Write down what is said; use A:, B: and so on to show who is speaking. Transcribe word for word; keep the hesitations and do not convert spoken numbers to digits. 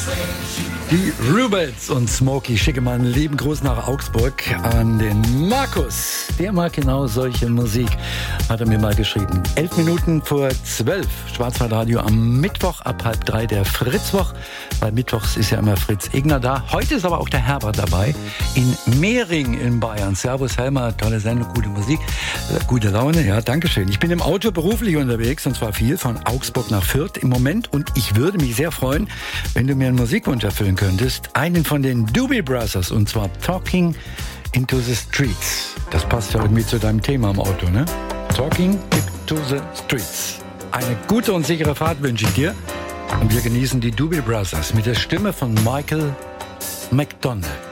A: Die Rubels und Smokey Schickemann, lieben Gruß nach Augsburg an den Markus. Der mag genau solche Musik, hat er mir mal geschrieben. Elf Minuten vor zwölf, Schwarzwaldradio am Mittwoch ab halb drei, der Fritzwoch. Weil mittwochs ist ja immer Fritz Egner da. Heute ist aber auch der Herbert dabei in Mehring in Bayern. Servus Helmer, tolle Sendung, gute Musik, äh, gute Laune, ja, dankeschön. Ich bin im Auto beruflich unterwegs und zwar viel von Augsburg nach Fürth im Moment und ich würde mich sehr freuen, wenn du mir einen Musikwunsch erfüllen könntest. Einen von den Doobie Brothers und zwar Talking into the Streets. Das passt ja irgendwie zu deinem Thema im Auto, ne? Talking into the Streets. Eine gute und sichere Fahrt wünsche ich dir. Und wir genießen die Doobie Brothers mit der Stimme von Michael McDonald.